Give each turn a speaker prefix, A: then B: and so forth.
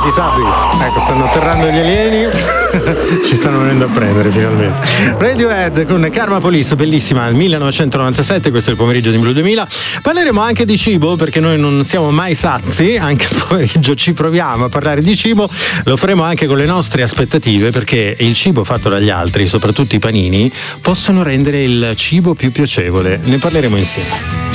A: ti sappi. Ecco, stanno atterrando gli alieni. Ci stanno venendo a prendere finalmente. Radiohead con Karma Police, bellissima, 1997, questo è il pomeriggio di Blu 2000. Parleremo anche di cibo, perché noi non siamo mai sazi, anche il pomeriggio ci proviamo a parlare di cibo, lo faremo anche con le nostre aspettative, perché il cibo fatto dagli altri, soprattutto i panini, possono rendere il cibo più piacevole. Ne parleremo insieme.